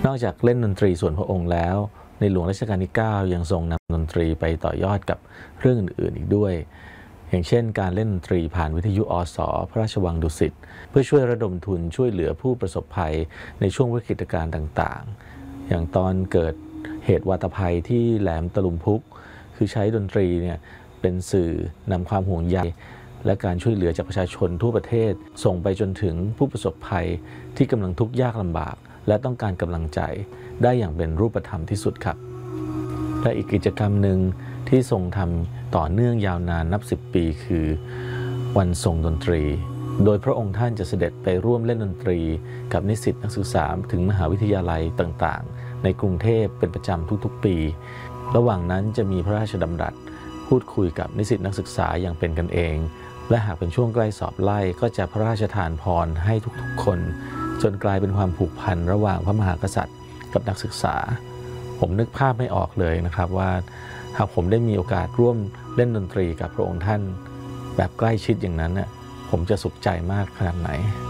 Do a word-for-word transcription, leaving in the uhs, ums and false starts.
นอกจากเล่นดนตรีส่วนพระองค์แล้วในหลวงรัชกาลที่เก้ายังทรงนำดนตรีไปต่อยอดกับเรื่องอื่นๆอีกด้วยอย่างเช่นการเล่นดนตรีผ่านวิทยุอสพระราชวังดุสิตเพื่อช่วยระดมทุนช่วยเหลือผู้ประสบภัยในช่วงวิกฤตการณ์ต่างๆอย่างตอนเกิดเหตุวาตภัยที่แหลมตะลุมพุกคือใช้ดนตรีเนี่ยเป็นสื่อนำความห่วงใยและการช่วยเหลือจากประชาชนทั่วประเทศส่งไปจนถึงผู้ประสบภัยที่กำลังทุกข์ยากลำบากและต้องการกำลังใจได้อย่างเป็นรูปธรรมที่สุดครับและอีกกิจกรรมหนึ่งที่ทรงทำต่อเนื่องยาวนานนับสิบปีคือวันทรงดนตรีโดยพระองค์ท่านจะเสด็จไปร่วมเล่นดนตรีกับนิสิตนักศึกษาถึงมหาวิทยาลัยต่างๆในกรุงเทพเป็นประจำทุกๆปีระหว่างนั้นจะมีพระราชดำรัสพูดคุยกับนิสิตนักศึกษาอย่างเป็นกันเองและหากเป็นช่วงใกล้สอบไล่ก็จะพระราชทานพรให้ทุกๆคนจนกลายเป็นความผูกพันระหว่างพระมหากษัตริย์กับนักศึกษาผมนึกภาพไม่ออกเลยนะครับว่าหากผมได้มีโอกาสร่วมเล่นดนตรีกับพระองค์ท่านแบบใกล้ชิดอย่างนั้นน่ะผมจะสุขใจมากขนาดไหน